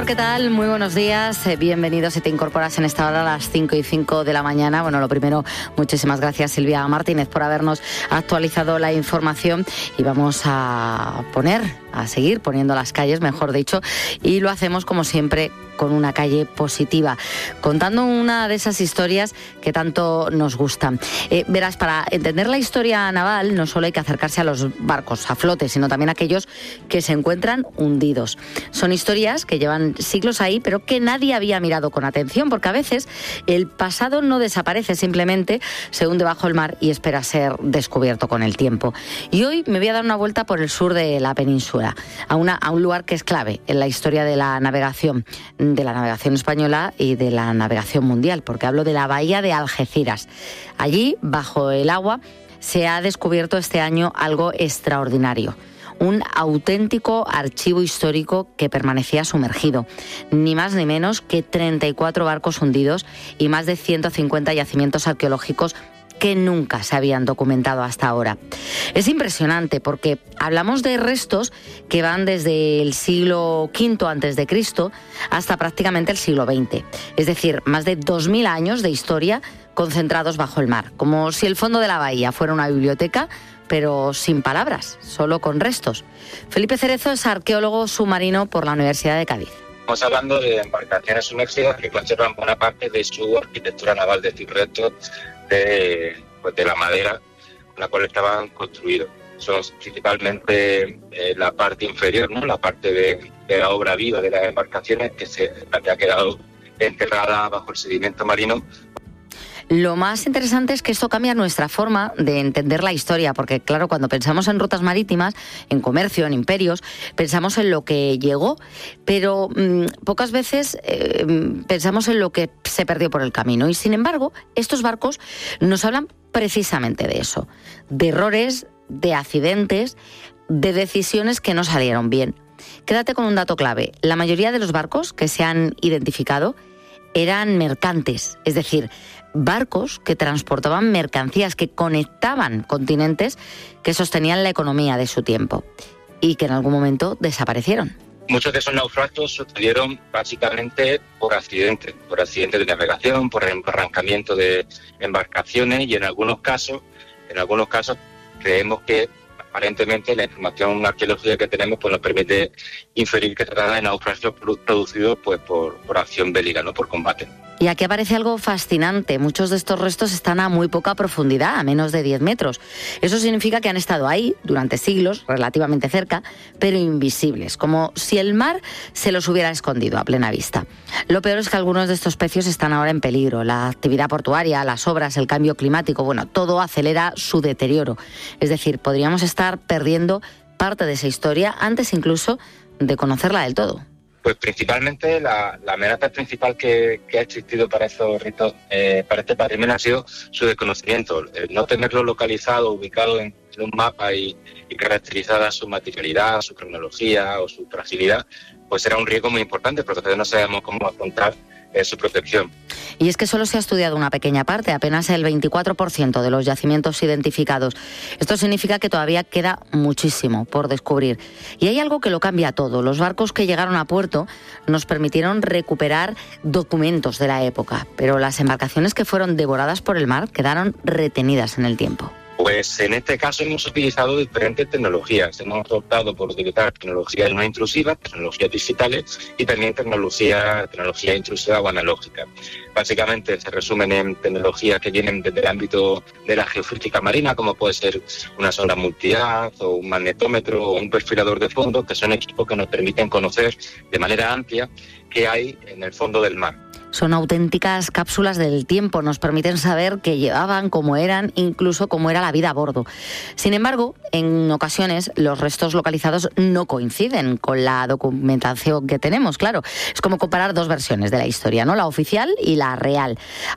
¿qué tal? Muy buenos días, bienvenidos si te incorporas en esta hora a las 5:05 de la mañana. Bueno, lo primero, muchísimas gracias Silvia Martínez por habernos actualizado la información y vamos a seguir poniendo las calles, mejor dicho, y lo hacemos como siempre con una calle positiva, contando una de esas historias que tanto nos gustan. Verás, para entender la historia naval no solo hay que acercarse a los barcos a flote, sino también a aquellos que se encuentran hundidos. Son historias que llevan siglos ahí, pero que nadie había mirado con atención, porque a veces el pasado no desaparece, simplemente se hunde bajo el mar y espera ser descubierto con el tiempo. Y hoy me voy a dar una vuelta por el sur de la península, a un lugar que es clave en la historia de la navegación española y de la navegación mundial, porque hablo de la bahía de Algeciras. Allí, bajo el agua, se ha descubierto este año algo extraordinario. Un auténtico archivo histórico que permanecía sumergido. Ni más ni menos que 34 barcos hundidos y más de 150 yacimientos arqueológicos que nunca se habían documentado hasta ahora. Es impresionante porque hablamos de restos que van desde el siglo V a.C. hasta prácticamente el siglo XX. Es decir, más de 2000 años de historia concentrados bajo el mar, como si el fondo de la bahía fuera una biblioteca, pero sin palabras, solo con restos. Felipe Cerezo es arqueólogo submarino por la Universidad de Cádiz. Estamos hablando de embarcaciones sumergidas que conservan buena parte de su arquitectura naval, es decir, restos de la madera con la cual estaban construidos. Son principalmente la parte inferior, ¿no? La parte de la obra viva de las embarcaciones que ha quedado enterrada bajo el sedimento marino. Lo más interesante es que esto cambia nuestra forma de entender la historia, porque claro, cuando pensamos en rutas marítimas, en comercio, en imperios, pensamos en lo que llegó, pero pocas veces pensamos en lo que se perdió por el camino. Y sin embargo, estos barcos nos hablan precisamente de eso, de errores, de accidentes, de decisiones que no salieron bien. Quédate con un dato clave: la mayoría de los barcos que se han identificado eran mercantes, es decir, barcos que transportaban mercancías, que conectaban continentes, que sostenían la economía de su tiempo y que en algún momento desaparecieron. Muchos de esos naufragios sucedieron básicamente por accidentes de navegación, por arrancamiento de embarcaciones y en algunos casos creemos que aparentemente la información arqueológica que tenemos pues nos permite inferir que se trata de naufragios producidos pues por acción bélica, no por combate. Y aquí aparece algo fascinante. Muchos de estos restos están a muy poca profundidad, a menos de 10 metros. Eso significa que han estado ahí durante siglos, relativamente cerca, pero invisibles, como si el mar se los hubiera escondido a plena vista. Lo peor es que algunos de estos pecios están ahora en peligro. La actividad portuaria, las obras, el cambio climático, todo acelera su deterioro. Es decir, podríamos estar perdiendo parte de esa historia antes incluso de conocerla del todo. Pues principalmente la amenaza principal que ha existido para estos ritos, para este patrimonio, ha sido su desconocimiento. El no tenerlo localizado, ubicado en un mapa y caracterizada su materialidad, su cronología o su fragilidad, pues era un riesgo muy importante, porque todavía no sabemos cómo afrontar su protección. Y es que solo se ha estudiado una pequeña parte, apenas el 24% de los yacimientos identificados. Esto significa que todavía queda muchísimo por descubrir. Y hay algo que lo cambia todo. Los barcos que llegaron a puerto nos permitieron recuperar documentos de la época, pero las embarcaciones que fueron devoradas por el mar quedaron retenidas en el tiempo. Pues en este caso hemos utilizado diferentes tecnologías. Hemos optado por utilizar tecnologías no intrusivas, tecnologías digitales y también tecnología intrusiva o analógica. Básicamente se resumen en tecnologías que vienen desde el ámbito de la geofísica marina, como puede ser una sonda multihaz o un magnetómetro o un perfilador de fondo, que son equipos que nos permiten conocer de manera amplia qué hay en el fondo del mar. Son auténticas cápsulas del tiempo, nos permiten saber qué llevaban, cómo eran, incluso cómo era la vida a bordo. Sin embargo, en ocasiones los restos localizados no coinciden con la documentación que tenemos, claro. Es como comparar dos versiones de la historia, ¿no? La oficial y la real.